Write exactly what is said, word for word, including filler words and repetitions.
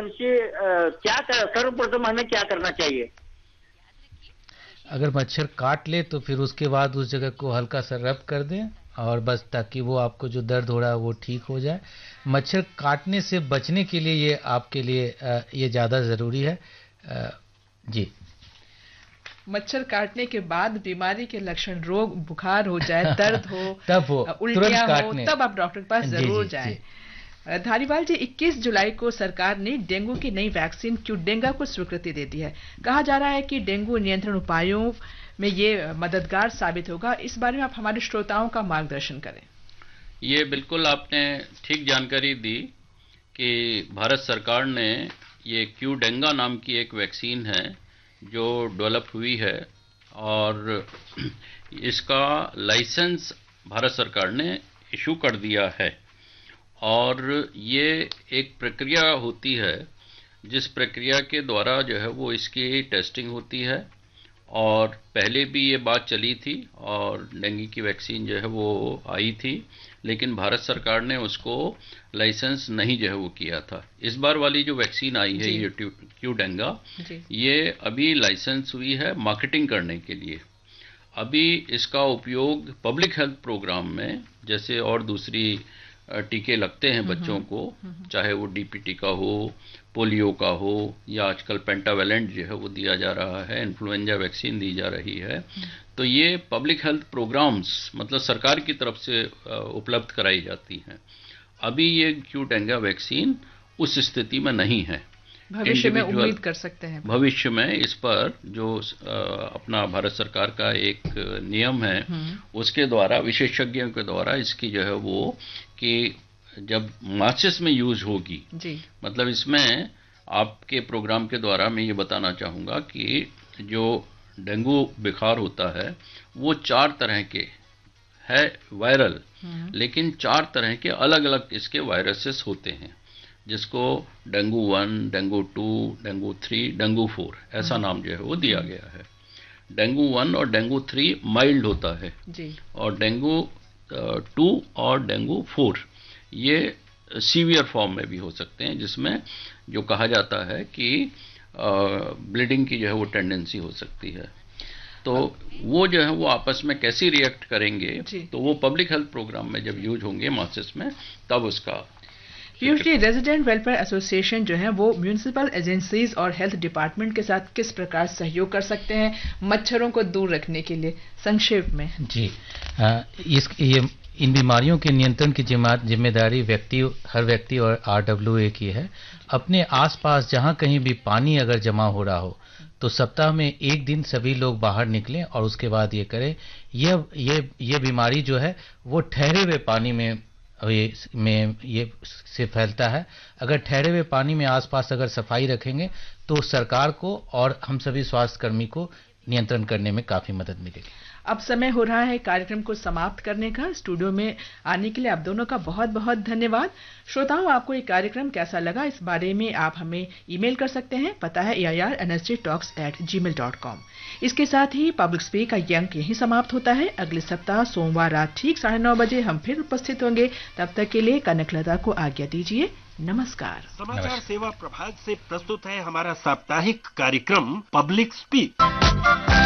उनसे अ, क्या कर, सर्वप्रथम हमें क्या करना चाहिए? अगर मच्छर काट ले तो फिर उसके बाद उस जगह को हल्का सा रब कर दें, और बस ताकि वो आपको जो दर्द हो रहा है वो ठीक हो जाए। मच्छर काटने से बचने के लिए ये आपके लिए अ, ये ज़्यादा ज़रूरी है। अ, जी। मच्छर काटने के बाद बीमारी के लक्षण, रोग बुखार हो जाए, दर्द हो, तब वो अ, तुरंत उल्टियां हो, काटने। तब आप डॉक्टर के पास जी जरूर जी जाएं। जी। अ, धारीवाल जी, इक्कीस जुलाई को सरकार ने डेंगू की नई वैक्सीन क्यूडेंगा को स्वीकृति दे दी है। कहा जा रहा है कि डेंगू नियंत्रण उपायों में ये मददगार साबित होगा। इस बारे में आप हमारे श्रोताओं का मार्गदर्शन करें। ये बिल्कुल आपने ठीक जानकारी दी कि भारत सरकार ने ये क्यूडेंगा नाम की एक वैक्सीन है जो डेवलप हुई है, और इसका लाइसेंस भारत सरकार ने इशू कर दिया है। और ये एक प्रक्रिया होती है जिस प्रक्रिया के द्वारा जो है वो इसकी टेस्टिंग होती है, और पहले भी ये बात चली थी और डेंगू की वैक्सीन जो है वो आई थी, लेकिन भारत सरकार ने उसको लाइसेंस नहीं जो है वो किया था। इस बार वाली जो वैक्सीन आई है ये क्यूडेंगा, ये अभी लाइसेंस हुई है मार्केटिंग करने के लिए। अभी इसका उपयोग पब्लिक हेल्थ प्रोग्राम में, जैसे और दूसरी टीके लगते हैं बच्चों को, चाहे वो डीपीटी का हो, पोलियो का हो, या आजकल पेंटावेलेंट जो है वो दिया जा रहा है, इन्फ्लुएंजा वैक्सीन दी जा रही है। तो ये पब्लिक हेल्थ प्रोग्राम्स मतलब सरकार की तरफ से उपलब्ध कराई जाती हैं। अभी ये क्यूडेंगा वैक्सीन उस स्थिति में नहीं है। भविष्य में उम्मीद कर सकते हैं, भविष्य में इस पर जो अपना भारत सरकार का एक नियम है उसके द्वारा, विशेषज्ञों के द्वारा इसकी जो है वो कि जब मासेस में यूज होगी जी। मतलब इसमें आपके प्रोग्राम के द्वारा मैं ये बताना चाहूँगा कि जो डेंगू बुखार होता है वो चार तरह के है वायरल, लेकिन चार तरह के अलग अलग इसके वायरसेस होते हैं, जिसको dengue one, dengue to, dengue three, dengue four ऐसा नाम जो है वो दिया गया है। डेंगू वन और डेंगू थ्री माइल्ड होता है जी। और डेंगू टू और डेंगू फोर ये सीवियर फॉर्म में भी हो सकते हैं, जिसमें जो कहा जाता है कि ब्लीडिंग की जो है वो टेंडेंसी हो सकती है। तो वो जो है वो आपस में कैसे रिएक्ट करेंगे, तो वो पब्लिक हेल्थ प्रोग्राम में जब यूज होंगे मासेस में, तब उसका। Piyush ji, resident welfare association जो है वो म्यूनिसिपल एजेंसीज और हेल्थ डिपार्टमेंट के साथ किस प्रकार सहयोग कर सकते हैं मच्छरों को दूर रखने के लिए, संक्षेप में? जी, आ, इस ये इन बीमारियों के नियंत्रण की जिम्मेदारी व्यक्ति हर व्यक्ति और आरडब्ल्यूए की है। अपने आसपास जहां कहीं भी पानी अगर जमा हो रहा हो तो सप्ताह में एक दिन सभी लोग बाहर निकलें और उसके बाद ये करें। ये ये ये बीमारी जो है वो ठहरे हुए पानी में ये में ये से फैलता है। अगर ठहरे हुए पानी में आसपास अगर सफाई रखेंगे तो सरकार को और हम सभी स्वास्थ्य कर्मी को नियंत्रण करने में काफी मदद मिलेगी। अब समय हो रहा है कार्यक्रम को समाप्त करने का। स्टूडियो में आने के लिए आप दोनों का बहुत बहुत धन्यवाद। श्रोताओं, आपको ये कार्यक्रम कैसा लगा इस बारे में आप हमें ईमेल कर सकते हैं। पता है ए I R N S J talks eight ji mail dot com. इसके साथ ही पब्लिक स्पीक का ये अंक यहीं समाप्त होता है। अगले सप्ताह सोमवार रात ठीक साढ़े नौ बजे हम फिर उपस्थित होंगे। तब तक के लिए कनकलता को आज्ञा दीजिए। नमस्कार। समाचार सेवा प्रभाग से प्रस्तुत है हमारा साप्ताहिक कार्यक्रम पब्लिक स्पीक।